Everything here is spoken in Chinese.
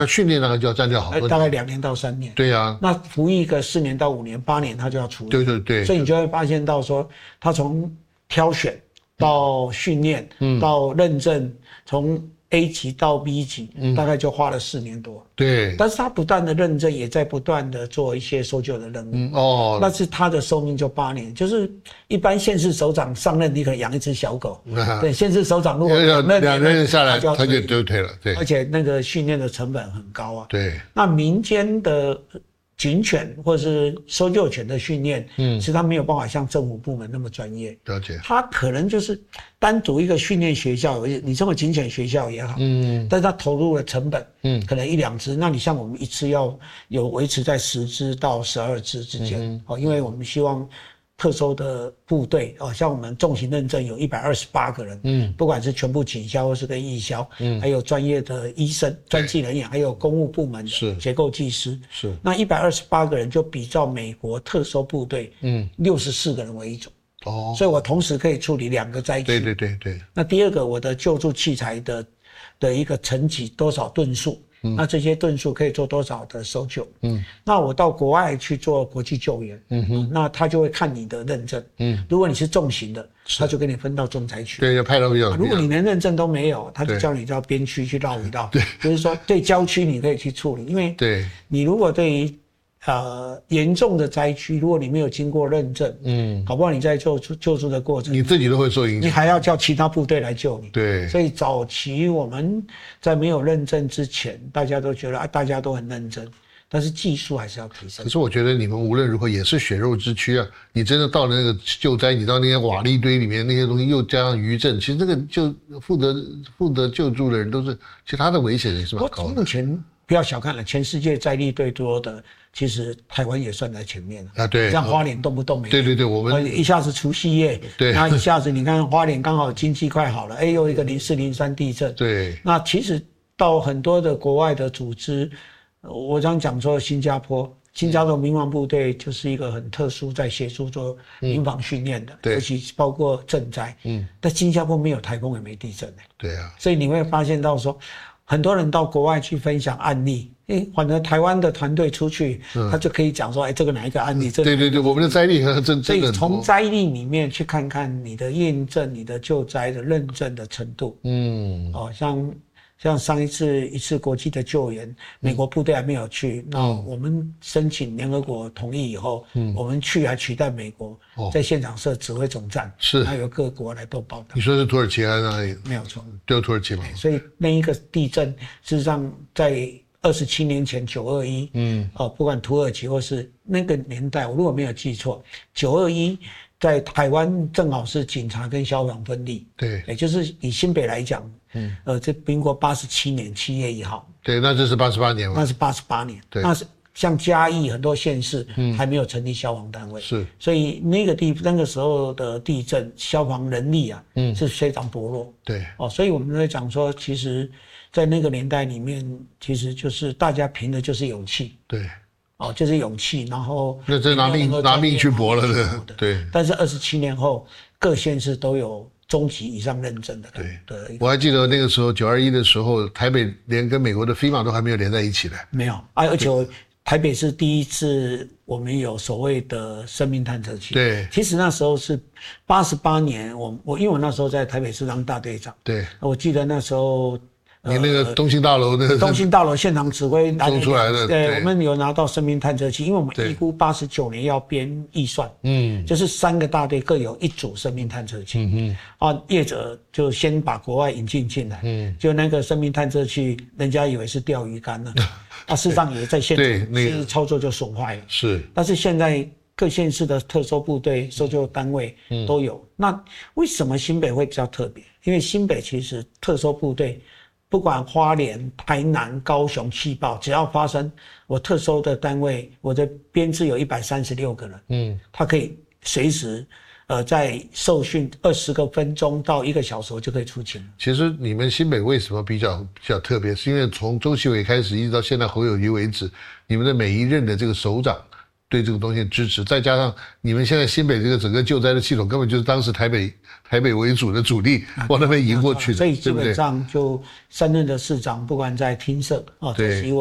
那训练大概就要占掉好多年， 大概2年到3年。 对呀， 那服役个4年到5年、8年，他就要出役。 对对对， 所以你就会发现到说，他从挑选到训练，到认证，从 A 级到 B 级，大概就花了4年多。 对， 但是他不断的认证，也在不断的做一些搜救的任务。但是他的寿命就8年，就是一般县市首长上任，你可能养一只小狗。对，县市首长如果 2任下来，他就退了。对， 而且那个训练的成本很高啊。 对， 那民间的警犬或是搜救犬的训练，其实他没有办法像政府部门那么专业。 了解。 他可能就是单独一个训练学校，你这么警犬学校也好，但是他投入的成本，可能1、2只，那你像我们一次要有维持在10只到12只之间，因为我们希望特搜的部队像我们重型认证有128个人，不管是全部警消或是跟义消，还有专业的医生、专技人员，还有公务部门的结构技师， 是那128个人就比照美国特搜部队，64个人为一种。所以我同时可以处理2个灾区。 对。 那第二个，我的救助器材的一个层级多少吨数，那这些吨数可以做多少的搜救。那我到国外去做国际救援，那他就会看你的认证。如果你是重型的，他就给你分到重灾区。 对，要派到比较。 如果你连认证都没有，他就叫你到边区去绕一绕。对，就是说对郊区你可以去处理，因为你如果对于严重的灾区，如果你没有经过认证，搞不好你在救助的过程， 你自己都会受影响， 你还要叫其他部队来救你。 对， 所以早期我们在没有认证之前，大家都觉得大家都很认真，但是技术还是要提升。 可是我觉得你们无论如何也是血肉之躯啊！你真的到了那个救灾，你到那些瓦砾堆里面那些东西，又加上余震，其实这个就负责救助的人都是，其实他的危险也是蛮高的。 目前不要小看了，全世界灾地最多的，其实台湾也算在前面了啊。 对， 像花莲动不动对，我们一下子除夕夜， 对， 然后一下子你看花莲刚好经济快好了，又一个04、03地震， 对。 那其实到很多的国外的组织，我刚讲说新加坡民防部队就是一个很特殊在协助做民防训练的，尤其包括赈灾，但新加坡没有台风也没地震， 对啊， 所以你会发现到说。很多人到国外去分享案例，反正台湾的团队出去，他就可以讲说，这个哪一个案例？ 对，我们的灾例真的。 所以从灾例里面去看看你的验证、你的救灾的认证的程度。像上一次国际的救援，美国部队还没有去，那我们申请联合国同意以后，我们去还取代美国，在现场设指挥总站， 是， 还有各国来做报道。 你说是土耳其还是哪里？ 没有错， 就土耳其嘛。 所以那一个地震，事实上在27年前921，不管土耳其或是那个年代，我如果没有记错，921。在台湾正好是警察跟消防分立， 对， 也就是以新北来讲，这民国87年7月1号， 对，那这是88年嘛？ 那是88年， 对， 那是像嘉义很多县市还没有成立消防单位， 是， 所以那个时候的地震消防人力啊，是非常薄弱， 对， 所以我们在讲说，其实，在那个年代里面，其实就是大家凭的就是勇气， 对。 就是勇气，然后那这拿命去搏了的，对。 但是27年后，各县市都有中级以上认证的。 对，我还记得那个时候921的时候，台北连跟美国的 FEMA 都还没有连在一起的。 没有而且台北是第一次我们有所谓的生命探测器。 对， 其实那时候是88年，因为我那时候在台北市当大队长。 对， 我记得那时候。 你那个东兴大楼的东兴大楼现场指挥弄出来的， 对，我们有拿到生命探测器，因为我们预估89年要编预算，就是3个大队各有1组生命探测器，业者就先把国外引进来，就那个生命探测器，人家以为是钓鱼竿呢，事实上也在现场，其实操作就损坏了， 是， 但是现在各县市的特搜部队、搜救单位都有，那为什么新北会比较特别？因为新北其实特搜部队。不管花莲、台南、高雄气爆，只要发生，我特搜的单位，我的编制有136个人，他可以随时，在受训20个分钟到1个小时，我就可以出勤。 其实你们新北为什么比较特别，是因为从周其伟开始一直到现在侯友宜为止，你们的每一任的这个首长对这个东西的支持，再加上你们现在新北这个整个救灾的系统，根本就是当时台北为主的主力往那边移过去的， 所以基本上就3任的市长，不管在厅舍啊， 对。